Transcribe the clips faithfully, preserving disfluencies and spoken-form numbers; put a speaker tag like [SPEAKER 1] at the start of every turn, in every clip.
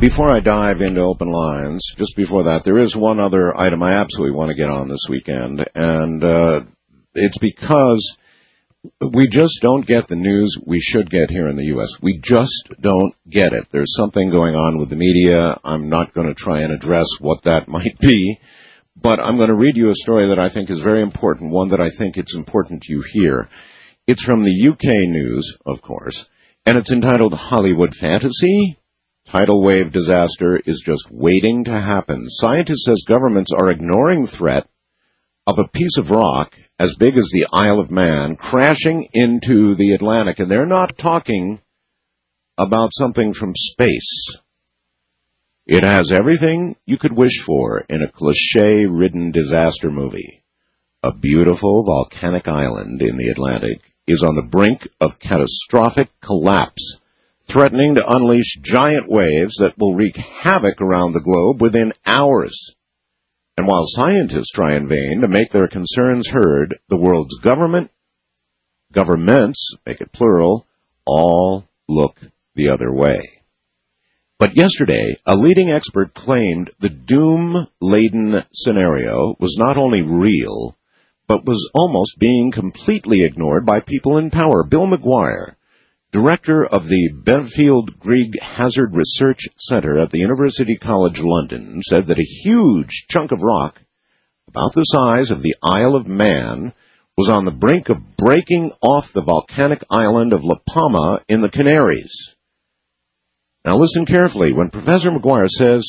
[SPEAKER 1] Before I dive into open lines, just before that, there is one other item I absolutely want to get on this weekend, and uh, it's because we just don't get the news we should get here in the U S. We just don't get it. There's something going on with the media. I'm not going to try and address what that might be, but I'm going to read you a story that I think is very important, one that I think it's important you hear. It's from the U K news, of course, and it's entitled Hollywood Fantasy. Tidal wave disaster is just waiting to happen. Scientists says governments are ignoring the threat of a piece of rock as big as the Isle of Man crashing into the Atlantic. And they're not talking about something from space. It has everything you could wish for in a cliché-ridden disaster movie. A beautiful volcanic island in the Atlantic is on the brink of catastrophic collapse, threatening to unleash giant waves that will wreak havoc around the globe within hours. And while scientists try in vain to make their concerns heard, the world's government, governments, make it plural, all look the other way. But yesterday, a leading expert claimed the doom-laden scenario was not only real, but was almost being completely ignored by people in power. Bill McGuire, director of the Benfield Grieg Hazard Research Center at the University College London, said that a huge chunk of rock, about the size of the Isle of Man, was on the brink of breaking off the volcanic island of La Palma in the Canaries. Now listen carefully. When Professor McGuire says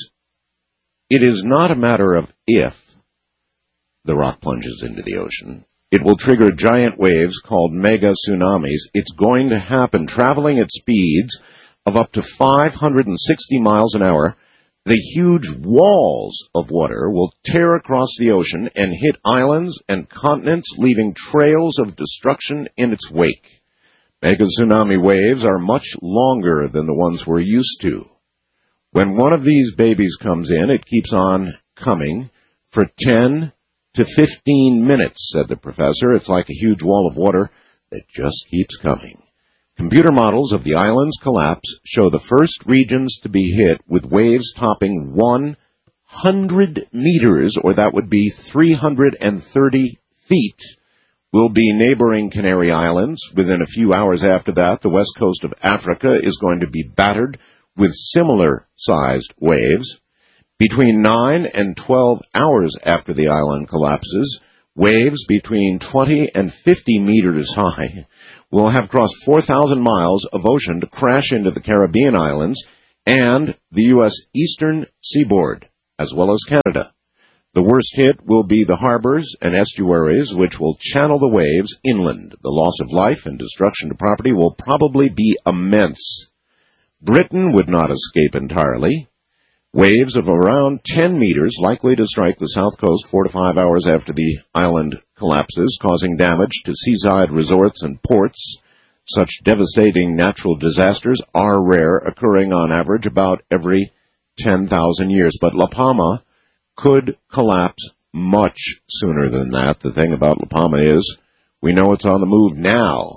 [SPEAKER 1] it is not a matter of if the rock plunges into the ocean, it will trigger giant waves called mega tsunamis. It's going to happen, traveling at speeds of up to five hundred sixty miles an hour. The huge walls of water will tear across the ocean and hit islands and continents, leaving trails of destruction in its wake. Mega tsunami waves are much longer than the ones we're used to. When one of these babies comes in, it keeps on coming for ten to fifteen minutes, said the professor. It's like a huge wall of water that just keeps coming. Computer models of the island's collapse show the first regions to be hit with waves topping one hundred meters, or that would be three hundred thirty feet, will be neighboring Canary Islands. Within a few hours after that, the west coast of Africa is going to be battered with similar-sized waves. Between nine and twelve hours after the island collapses, waves between twenty and fifty meters high will have crossed four thousand miles of ocean to crash into the Caribbean islands and the U S eastern seaboard, as well as Canada. The worst hit will be the harbors and estuaries, which will channel the waves inland. The loss of life and destruction to property will probably be immense. Britain would not escape entirely. Waves of around ten meters likely to strike the south coast four to five hours after the island collapses, causing damage to seaside resorts and ports. Such devastating natural disasters are rare, occurring on average about every ten thousand years. But La Palma could collapse much sooner than that. The thing about La Palma is we know it's on the move now.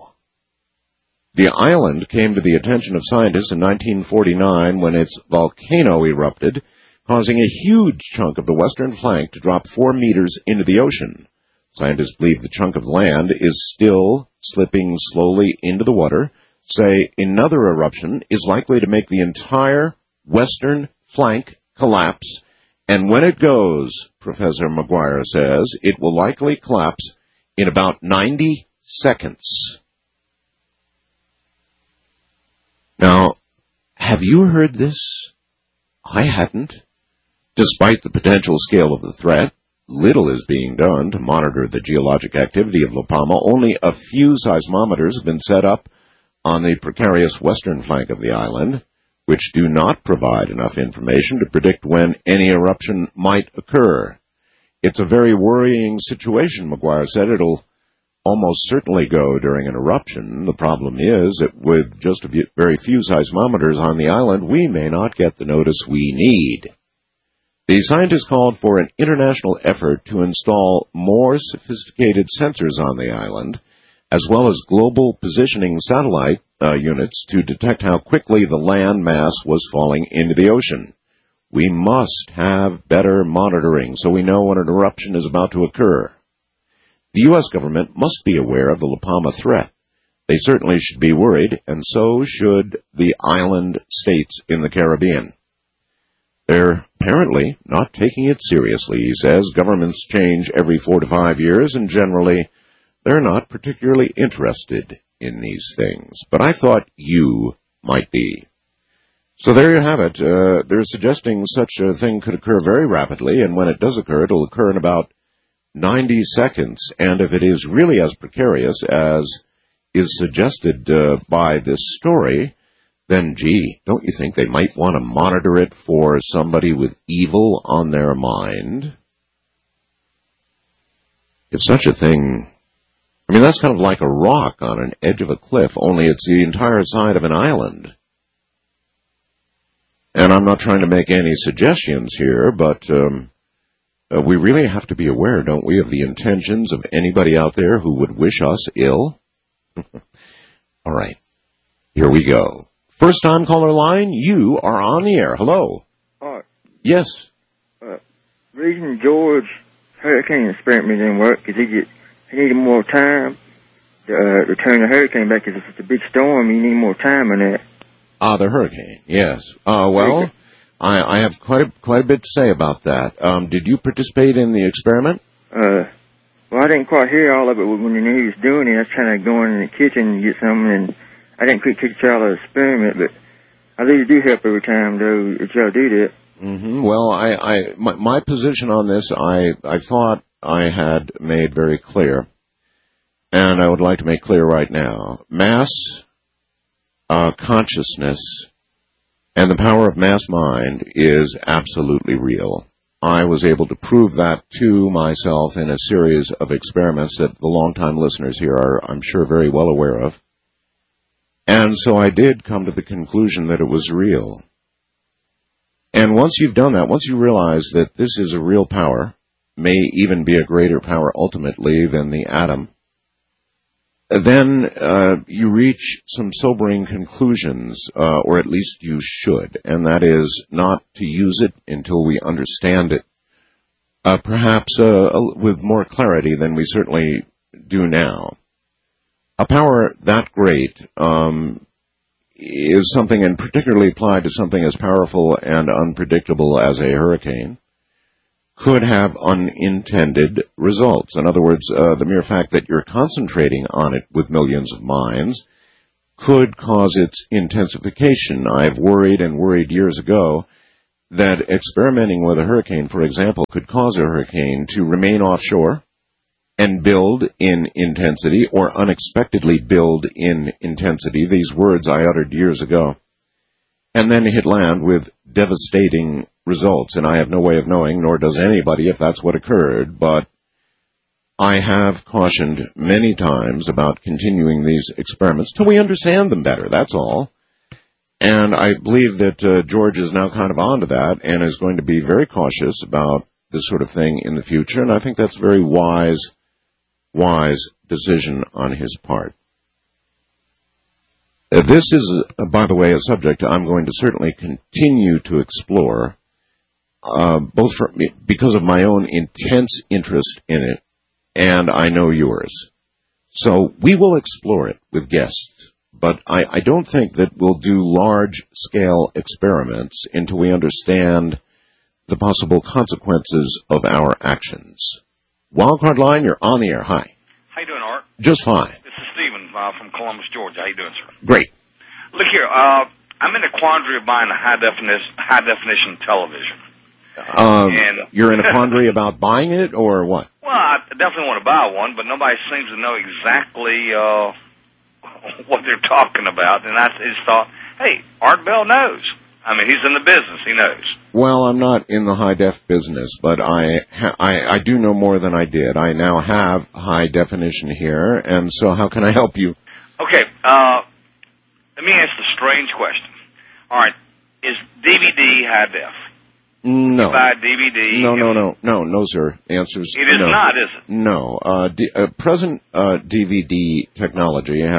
[SPEAKER 1] The island came to the attention of scientists in nineteen forty-nine when its volcano erupted, causing a huge chunk of the western flank to drop four meters into the ocean. Scientists believe the chunk of land is still slipping slowly into the water, say another eruption is likely to make the entire western flank collapse, and when it goes, Professor McGuire says, it will likely collapse in about ninety seconds. Now, have you heard this? I hadn't. Despite the potential scale of the threat, little is being done to monitor the geologic activity of La Palma. Only a few seismometers have been set up on the precarious western flank of the island, which do not provide enough information to predict when any eruption might occur. It's a very worrying situation, McGuire said. It'll almost certainly go during an eruption. The problem is that with just a few, very few seismometers on the island, we may not get the notice we need. The scientists called for an international effort to install more sophisticated sensors on the island, as well as global positioning satellite uh, units to detect how quickly the land mass was falling into the ocean. We must have better monitoring so we know when an eruption is about to occur. The U S government must be aware of the La Palma threat. They certainly should be worried, and so should the island states in the Caribbean. They're apparently not taking it seriously, he says. Governments change every four to five years, and generally they're not particularly interested in these things. But I thought you might be. So there you have it. Uh, they're suggesting such a thing could occur very rapidly, and when it does occur, it'll occur in about ninety seconds. And if it is really as precarious as is suggested uh, by this story, then, gee, don't you think they might want to monitor it for somebody with evil on their mind? If such a thing, I mean, that's kind of like a rock on an edge of a cliff, only it's the entire side of an island. And I'm not trying to make any suggestions here, but um, uh, we really have to be aware, don't we, of the intentions of anybody out there who would wish us ill? All right, here we go. First time caller line, you are on the air. Hello.
[SPEAKER 2] Uh,
[SPEAKER 1] yes.
[SPEAKER 2] Uh, reason George hurricane experiment didn't work because he, get, he needed more time to, uh, to turn the hurricane back because if it's a big storm, you need more time in that.
[SPEAKER 1] Ah, the hurricane, yes. Uh, well, I, I have quite a, quite a bit to say about that. Um, did you participate in the experiment?
[SPEAKER 2] Uh, well, I didn't quite hear all of it when he was doing it. I was trying to go in the kitchen and get something, and I didn't quite catch all the experiment, but I really do help every time, though, if y'all do that.
[SPEAKER 1] Mm-hmm. Well, I, I, my, my position on this, I, I thought I had made very clear, and I would like to make clear right now. Mass uh, consciousness and the power of mass mind is absolutely real. I was able to prove that to myself in a series of experiments that the longtime listeners here are, I'm sure, very well aware of. And so I did come to the conclusion that it was real. And once you've done that, once you realize that this is a real power, may even be a greater power ultimately than the atom, then uh, you reach some sobering conclusions, uh, or at least you should, and that is not to use it until we understand it, uh, perhaps uh, with more clarity than we certainly do now. A power that great um, is something, and particularly applied to something as powerful and unpredictable as a hurricane, could have unintended results. In other words, uh, the mere fact that you're concentrating on it with millions of minds could cause its intensification. I've worried and worried years ago that experimenting with a hurricane, for example, could cause a hurricane to remain offshore and build in intensity, or unexpectedly build in intensity, these words I uttered years ago, and then hit land with devastating results. And I have no way of knowing, nor does anybody, if that's what occurred, but I have cautioned many times about continuing these experiments till we understand them better, that's all. And I believe that uh, George is now kind of onto that and is going to be very cautious about this sort of thing in the future, and I think that's very wise wise decision on his part. Uh, this is, uh, by the way, a subject I'm going to certainly continue to explore, uh, both for, because of my own intense interest in it, and I know yours. So we will explore it with guests, but I, I don't think that we'll do large-scale experiments until we understand the possible consequences of our actions. Wildcard line, you're on the air. Hi.
[SPEAKER 3] How you doing, Art?
[SPEAKER 1] Just fine.
[SPEAKER 3] This is Stephen uh, from Columbus, Georgia. How you doing, sir?
[SPEAKER 1] Great.
[SPEAKER 3] Look here, uh, I'm in a quandary of buying a high definition, high definition television.
[SPEAKER 1] Um,
[SPEAKER 3] and
[SPEAKER 1] you're in a quandary about buying it, or what?
[SPEAKER 3] Well, I definitely want to buy one, but nobody seems to know exactly uh, what they're talking about. And I just thought, hey, Art Bell knows. I mean, he's in the business. He knows. Well,
[SPEAKER 1] I'm not in the high-def business, but I, ha- I I do know more than I did. I now have high definition here, and so how can I help you?
[SPEAKER 3] Okay, uh, let me ask the strange question. All right, is D V D high-def?
[SPEAKER 1] No.
[SPEAKER 3] You buy a D V D?
[SPEAKER 1] No, no, no, no, no, sir. The answer is
[SPEAKER 3] It is
[SPEAKER 1] no.
[SPEAKER 3] not, is it?
[SPEAKER 1] No. Uh, D- uh, present uh, D V D technology has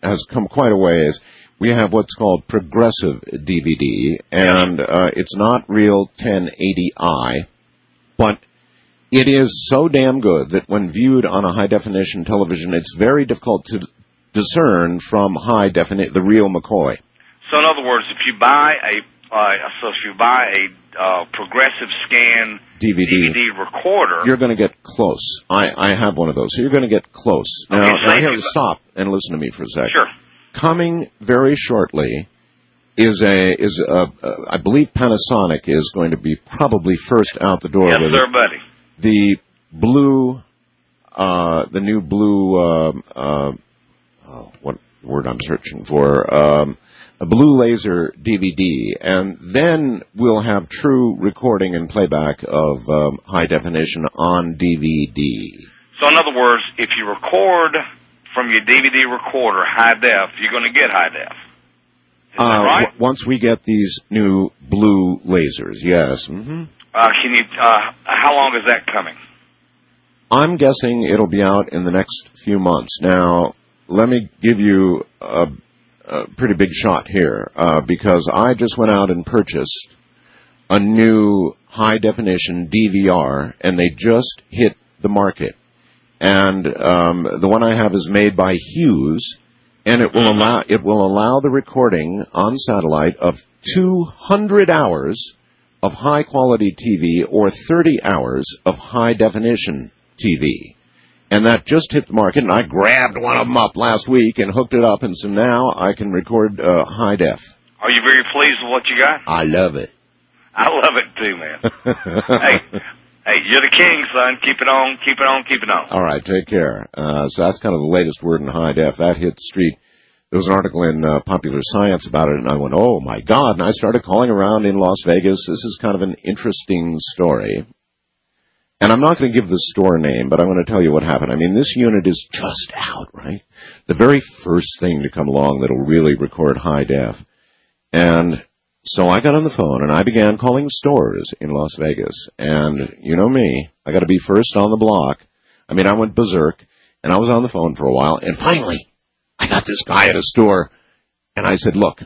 [SPEAKER 1] has come quite a ways. We have what's called progressive D V D, and uh, it's not real ten eighty i, but it is so damn good that when viewed on a high-definition television, it's very difficult to discern from high definition the real McCoy.
[SPEAKER 3] So, in other words, if you buy a uh, so if you buy a uh, progressive scan
[SPEAKER 1] D V D,
[SPEAKER 3] D V D recorder,
[SPEAKER 1] you're going to get close. I, I have one of those, so you're going to get close.
[SPEAKER 3] Okay,
[SPEAKER 1] now,
[SPEAKER 3] so
[SPEAKER 1] now
[SPEAKER 3] you
[SPEAKER 1] here,
[SPEAKER 3] bu-
[SPEAKER 1] stop and listen to me for a second.
[SPEAKER 3] Sure.
[SPEAKER 1] Coming very shortly is a is a, uh, I believe Panasonic is going to be probably first out the door
[SPEAKER 3] Yes,
[SPEAKER 1] with
[SPEAKER 3] sir,
[SPEAKER 1] it.
[SPEAKER 3] buddy.
[SPEAKER 1] The blue, uh, the new blue, uh, uh, oh, what word I'm searching for, um, a blue laser D V D, and then we'll have true recording and playback of um, high definition on D V D.
[SPEAKER 3] So, in other words, if you record from your D V D recorder high def, you're going to get high def. Is
[SPEAKER 1] Uh,
[SPEAKER 3] that right?
[SPEAKER 1] w- once we get these new blue lasers, yes. Mm-hmm.
[SPEAKER 3] Uh, can you? Uh, how long is that coming?
[SPEAKER 1] I'm guessing it'll be out in the next few months. Now, let me give you a, a pretty big shot here, uh, because I just went out and purchased a new high-definition D V R, and they just hit the market. And um, the one I have is made by Hughes, and it will allow it will allow the recording on satellite of two hundred hours of high-quality T V or thirty hours of high-definition T V. And that just hit the market, and I grabbed one of them up last week and hooked it up, and so now I can record uh, high-def.
[SPEAKER 3] Are you very pleased with what you got?
[SPEAKER 1] I love it.
[SPEAKER 3] I love it too, man. hey, hey, you're the king, son. Keep it on, keep it on, keep it on.
[SPEAKER 1] All right, take care. Uh, so that's kind of the latest word in high-def. That hit the street. There was an article in uh, Popular Science about it, and I went, oh, my God. And I started calling around in Las Vegas. This is kind of an interesting story. And I'm not going to give the store name, but I'm going to tell you what happened. I mean, this unit is just out, right? The very first thing to come along that'll really record high-def. And so I got on the phone, and I began calling stores in Las Vegas. And you know me, I got to be first on the block. I mean, I went berserk, and I was on the phone for a while, and finally, I got this guy at a store, and I said, look,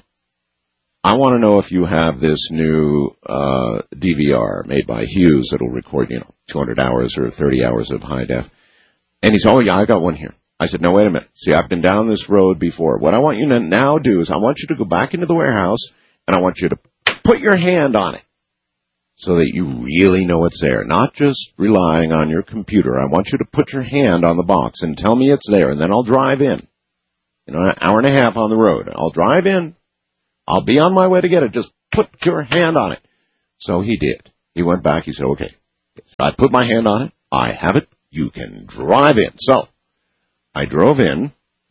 [SPEAKER 1] I want to know if you have this new uh D V R made by Hughes that'll record, you know, two hundred hours or thirty hours of high def. And he said, oh, yeah, I got one here. I said, no, wait a minute. See, I've been down this road before. What I want you to now do is I want you to go back into the warehouse, and I want you to put your hand on it so that you really know it's there, not just relying on your computer. I want you to put your hand on the box and tell me it's there, and then I'll drive in. You know, an hour and a half on the road. I'll drive in. I'll be on my way to get it. Just put your hand on it. So he did. He went back. He said, okay, I put my hand on it. I have it. You can drive in. So I drove in,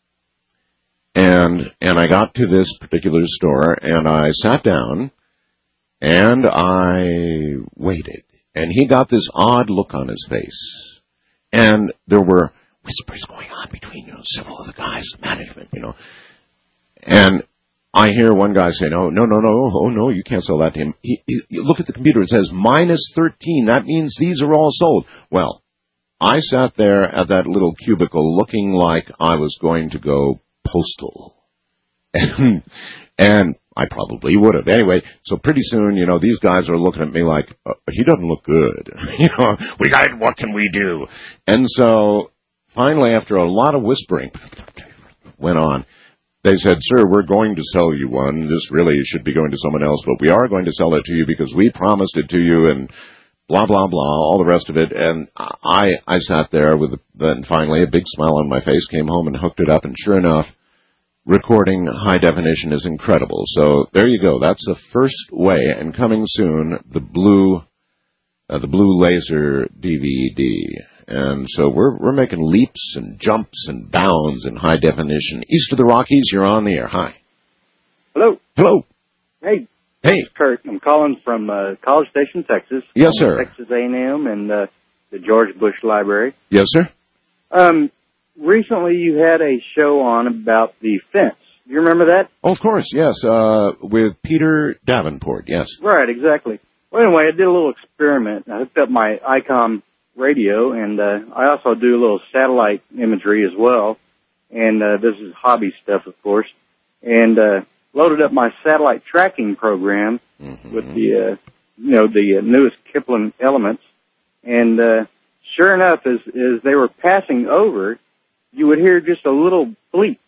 [SPEAKER 1] and and I got to this particular store, and I sat down, and I waited. And he got this odd look on his face. And there were whispers going on between, you know, several of the guys, management, you know. And I hear one guy say, no, no, no, no, oh, no, you can't sell that to him. He, he, you look at the computer, it says minus thirteen. That means these are all sold. Well, I sat there at that little cubicle looking like I was going to go postal. And, and I probably would have. Anyway, so pretty soon, you know, these guys are looking at me like, uh, he doesn't look good. You know, we got it, what can we do? And so finally, after a lot of whispering went on, they said, sir, we're going to sell you one. This really should be going to someone else, but we are going to sell it to you because we promised it to you, and blah, blah, blah, all the rest of it. And I I sat there with, then finally, a big smile on my face, came home and hooked it up, and sure enough, recording high definition is incredible. So there you go. That's the first way, and coming soon, the blue, uh, the blue laser D V D. And so we're we're making leaps and jumps and bounds in high definition. East of the Rockies, you're on the air. Hi.
[SPEAKER 4] Hello.
[SPEAKER 1] Hello.
[SPEAKER 4] Hey.
[SPEAKER 1] Hey.
[SPEAKER 4] Kurt, I'm calling from uh, College Station, Texas.
[SPEAKER 1] Yes, sir.
[SPEAKER 4] Texas A and M and uh, the George Bush Library.
[SPEAKER 1] Yes, sir.
[SPEAKER 4] Um, recently you had a show on about the fence. Do you remember that?
[SPEAKER 1] Oh, of course, yes. Uh, with Peter Davenport, yes.
[SPEAKER 4] Right, exactly. Well, anyway, I did a little experiment. I hooked up my ICOM radio, and uh, I also do a little satellite imagery as well. and uh, this is hobby stuff, of course, and uh, loaded up my satellite tracking program mm-hmm. with the, uh, you know, the uh, newest Kepler elements, and uh, sure enough, as, as they were passing over, you would hear just a little bleep.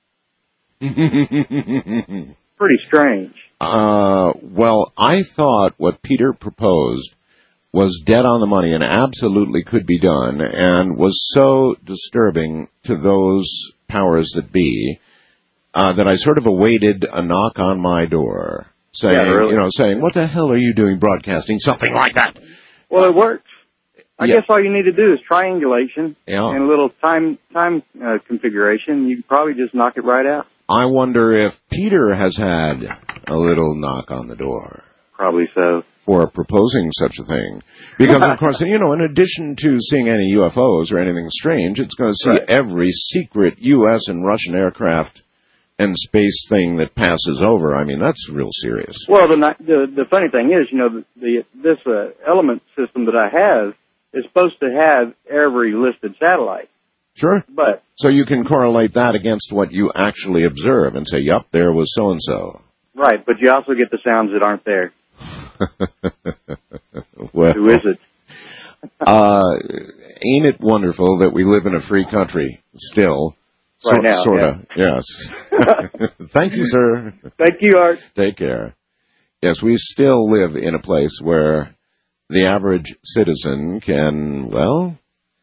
[SPEAKER 4] Pretty strange.
[SPEAKER 1] Uh, well, I thought what Peter proposed was dead on the money and absolutely could be done and was so disturbing to those powers that be uh, that I sort of awaited a knock on my door saying, yeah, really? you know, saying, what the hell are you doing broadcasting something like that?
[SPEAKER 4] Well, it works. I yeah. guess all you need to do is triangulation yeah. and a little time time uh, configuration. You can probably just knock it right out.
[SPEAKER 1] I wonder if Peter has had a little knock on the door.
[SPEAKER 4] Probably so.
[SPEAKER 1] For proposing such a thing. Because, of course, you know, in addition to seeing any U F Os or anything strange, it's going to see right. every secret U S and Russian aircraft and space thing that passes over. I mean, that's real serious.
[SPEAKER 4] Well, the the, the funny thing is, you know, the, the this uh, element system that I have is supposed to have every listed satellite.
[SPEAKER 1] Sure.
[SPEAKER 4] But
[SPEAKER 1] so you can correlate that against what you actually observe and say, yep, there was so-and-so.
[SPEAKER 4] Right, but you also get the sounds that aren't there.
[SPEAKER 1] Well,
[SPEAKER 4] who is it?
[SPEAKER 1] uh, ain't it wonderful that we live in a free country still?
[SPEAKER 4] Right so, now,
[SPEAKER 1] sort of. Yeah. Yes. Thank you, sir.
[SPEAKER 4] Thank you, Art.
[SPEAKER 1] Take care. Yes, we still live in a place where the average citizen can, well,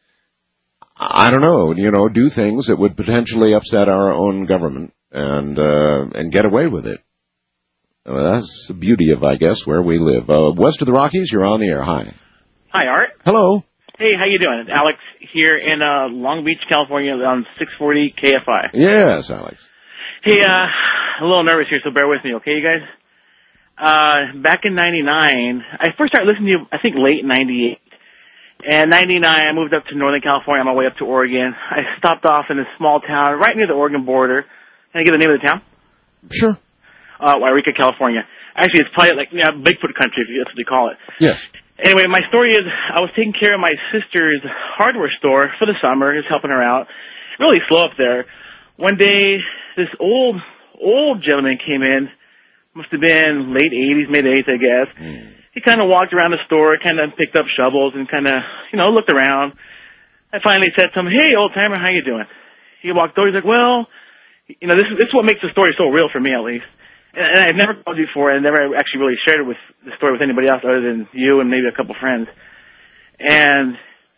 [SPEAKER 1] I don't know, you know, do things that would potentially upset our own government and uh, and get away with it. Uh, that's the beauty of, I guess, where we live. Uh, west of the Rockies, you're on the air. Hi.
[SPEAKER 5] Hi, Art.
[SPEAKER 1] Hello.
[SPEAKER 5] Hey, how you doing? It's Alex here in uh, Long Beach, California, on six forty K F I.
[SPEAKER 1] Yes, Alex.
[SPEAKER 5] Hey, uh, a little nervous here, so bear with me, okay, you guys? Uh, back in ninety-nine, I first started listening to you, I think, late ninety-eight. And ninety-nine, I moved up to Northern California on my way up to Oregon. I stopped off in a small town right near the Oregon border. Can I get the name of the town?
[SPEAKER 1] Sure.
[SPEAKER 5] Uh, Wairika, California. Actually, it's probably like, yeah, Bigfoot country, if that's what they call it.
[SPEAKER 1] Yes.
[SPEAKER 5] Anyway, my story is I was taking care of my sister's hardware store for the summer, just helping her out. Really slow up there. One day, this old, old gentleman came in. Must have been late eighties, mid-eighties, I guess. Mm. He kind of walked around the store, kind of picked up shovels and kind of, you know, looked around. I finally said to him, hey, old-timer, how you doing? He walked over. He's like, well, you know, this is, this is what makes the story so real for me, at least. And, and I've never called you before. I never actually really shared it with the story with anybody else other than you and maybe a couple friends. And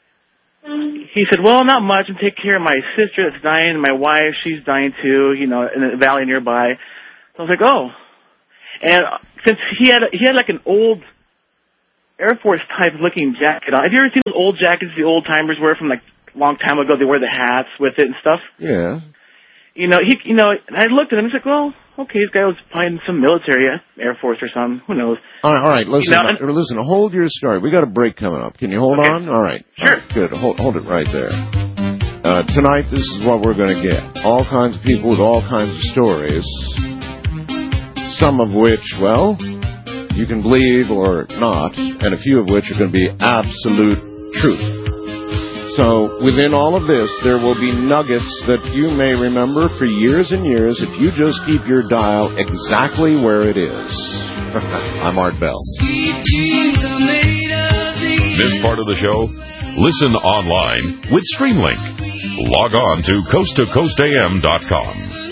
[SPEAKER 5] he said, well, not much. I'm taking care of my sister that's dying, and my wife, she's dying too, you know, in a valley nearby. So I was like, oh. And since he had, he had like an old Air Force type looking jacket on. Have you ever seen those old jackets the old timers wear from like a long time ago? They wear the hats with it and stuff.
[SPEAKER 1] Yeah.
[SPEAKER 5] You know, he, you know, I looked at him. He's like, well, okay, this guy was probably in some military, Air Force or something. Who knows?
[SPEAKER 1] All right, all right. Listen, you know, and, listen. Hold your story. We got a break coming up. Can you hold
[SPEAKER 5] okay.
[SPEAKER 1] on? All right.
[SPEAKER 5] Sure.
[SPEAKER 1] All right, good. Hold, hold it right there. Uh, tonight, this is what we're going to get. All kinds of people with all kinds of stories. Some of which, well, you can believe or not, and a few of which are going to be absolute truth. So within all of this, there will be nuggets that you may remember for years and years if you just keep your dial exactly where it is. I'm Art Bell.
[SPEAKER 6] This part of the show, listen online with Streamlink. Log on to coast to coast a m dot com.